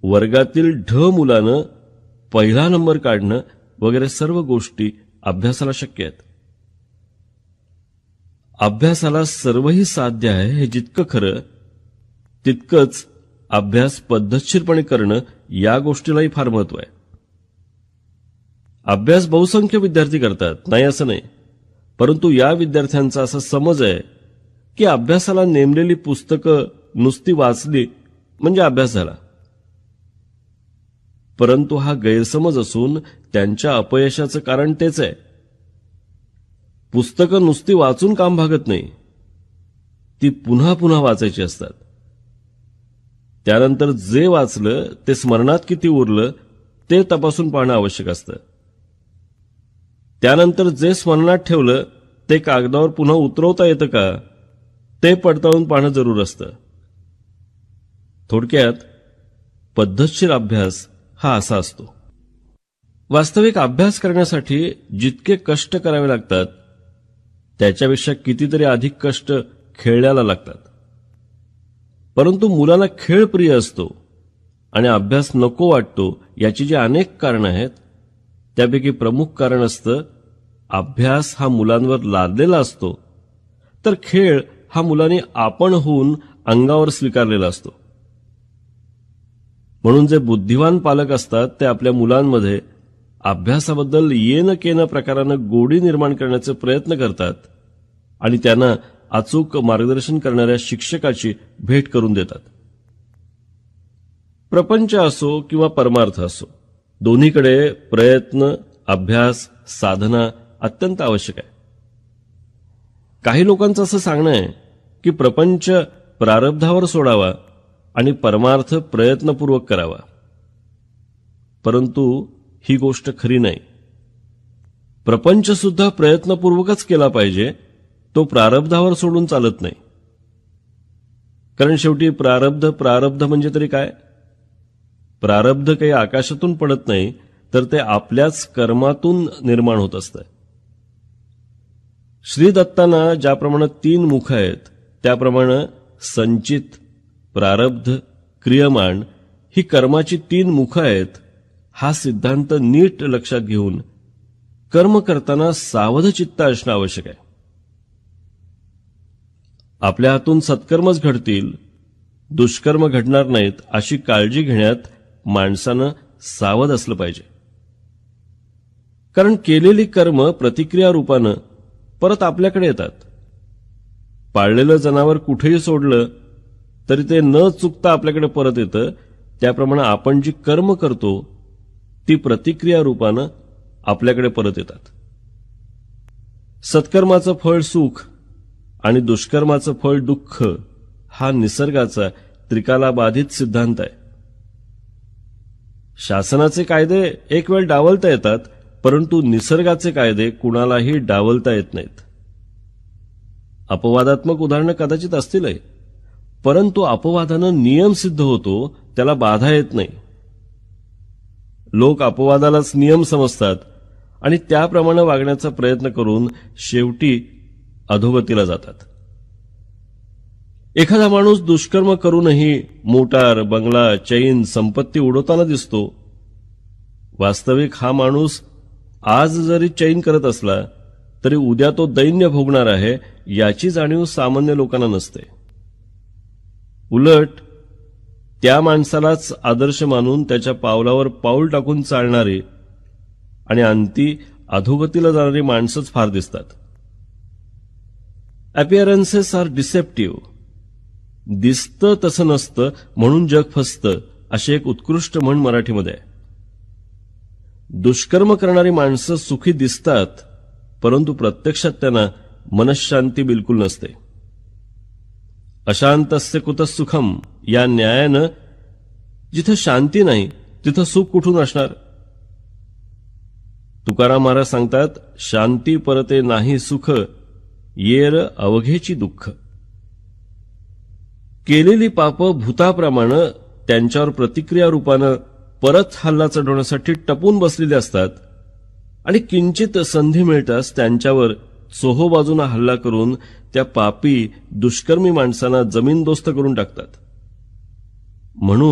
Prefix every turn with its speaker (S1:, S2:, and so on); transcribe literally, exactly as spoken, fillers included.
S1: वर्गातील ढ मुलानं पहिला नंबर काढणं वगैरे सर्व गोष्टी अभ्यासाला शक्य आहेत. अभ्यासाला सर्वही साध्य आहे हे जितकं खरं, तितकंच अभ्यास पद्धतशीरपणे करणं या गोष्टीलाही फार महत्व आहे. अभ्यास बहुसंख्य विद्यार्थी करतात, नाही असं नाही, परंतु या विद्यार्थ्यांचा असा समज आहे की अभ्यासाला नेमलेली पुस्तकं नुसती वाचली म्हणजे अभ्यास झाला. परंतु हा गैरसमज असून त्यांच्या अपयशाचं कारण तेच आहे. पुस्तकं नुसती वाचून काम भागत नाही, ती पुन्हा पुन्हा वाचायची असतात. त्यानंतर जे वाचलं ते स्मरणात किती उरलं ते तपासून पाहणं आवश्यक असतं. त्यानंतर जे स्मरणात ठेवलं ते कागदावर पुन्हा उतरवता येतं का ते पडताळून पाहणं जरूर असतं. थोडक्यात पद्धतशीर अभ्यास हा असा असतो. वास्तविक अभ्यास करण्यासाठी जितके कष्ट करावे लागतात त्याच्यापेक्षा कितीतरी अधिक कष्ट खेळण्याला लागतात. परंतु मुलाला खेळ प्रिय असतो आणि अभ्यास नको वाटतो याची जी अनेक कारणं आहेत त्यापैकी प्रमुख कारण असतं अभ्यास हा मुलांवर लादलेला असतो, तर खेळ हा मुलांनी आपण होऊन अंगावर स्वीकारलेला असतो. म्हणून जे बुद्धिवान पालक असतात ते आपल्या मुलांमध्ये अभ्यासाबद्दल येन केन प्रकारानं गोडी निर्माण करण्याचे प्रयत्न करतात आणि त्यांना अचूक मार्गदर्शन करणाऱ्या शिक्षकाची भेट करून देतात. प्रपंच असो किंवा परमार्थ असो, दोन्हीकडे प्रयत्न, अभ्यास, साधना अत्यंत आवश्यक आहे. काही लोकांचं असं सांगणं आहे की प्रपंच प्रारब्धावर सोडावा आणि परमार्थ प्रयत्नपूर्वक करावा, परंतु ही गोष्ट खरी नाही. प्रपंच सुद्धा प्रयत्नपूर्वकच केला पाहिजे, तो प्रारब्धावर सोडून चालत नाही. कारण शेवटी प्रारब्ध प्रारब्ध म्हणजे तरी काय? प्रारब्ध काही आकाशातून पडत नाही, तर ते आपल्याच कर्मातून निर्माण होत असतं. श्री दत्तांना ज्याप्रमाणे तीन मुख आहेत त्याप्रमाणे संचित, प्रारब्ध, क्रियमाण ही कर्माची तीन मुख आहेत. हा सिद्धांत नीट लक्षात घेऊन कर्म करताना सावध चित्त असणं आवश्यक आहे. आपल्या हातून सत्कर्मच घडतील, दुष्कर्म घडणार नाहीत अशी काळजी घेण्यात माणसानं सावध असलं पाहिजे. कारण केलेली कर्म प्रतिक्रिया रूपानं परत आपल्याकडे येतात. पाळलेलं जनावर कुठेही सोडलं तरी ते न चुकता आपल्याकडे परत येतं. त्याप्रमाणे आपण जी कर्म करतो ती प्रतिक्रिया रूपानं आपल्याकडे परत येतात. सत्कर्माचं फळ सुख आणि दुष्कर्माचं फळ दुःख हा निसर्गाचा त्रिकालाबाधित सिद्धांत आहे. शासनाचे कायदे एक वेळ डावलता येतात, परंतु निसर्गाचे कायदे कुणालाही डावलता येत नाहीत. अपवादात्मक उदाहरणं कदाचित असतीलही, परंतु अपवादानं नियम सिद्ध होतो, त्याला बाधा येत नाही. लोक अपवादालाच नियम समजतात आणि त्याप्रमाणे वागण्याचा प्रयत्न करून शेवटी अधोगतीला जातात. एखादा माणूस दुष्कर्म करूनही मोटार, बंगला, चैन, संपत्ती उडवताना दिसतो. वास्तविक हा माणूस आज जरी चैन करत असला तरी उद्या तो दैन्य भोगणार आहे याची जाणीव सामान्य लोकांना नसते. उलट त्या माणसालाच आदर्श मानून त्याच्या पावलावर पाऊल टाकून चालणारी आणि अंती अधोगतीला जाणारी माणसंच फार दिसतात. अपीअरन्सेस आर डिसेप्टिव्ह. दिसतं तसं नसतं म्हणून जग फसतं, अशी एक उत्कृष्ट म्हण मराठीमध्ये आहे. दुष्कर्म करणारी माणसं सुखी दिसतात, परंतु प्रत्यक्षात त्यांना मनःशांती बिलकुल नसते. अशांतस्य कुतः सुखम या न्यायानं जिथं शांती नाही तिथं सुख कुठून असणार? तुकाराम महाराज सांगतात, शांती परते नाही सुख, येर अवघेची दुःख. केलेली पाप भूताप्रमाणे त्यांच्यावर प्रतिक्रिया रूपानं परत हल्ला चढवण्यासाठी टपून बसलेले असतात आणि किंचित संधी मिळताच त्यांच्यावर चोहोबाजूनं हल्ला करून त्या पापी दुष्कर्मी माणसांना जमीनदोस्त करून टाकतात. म्हणून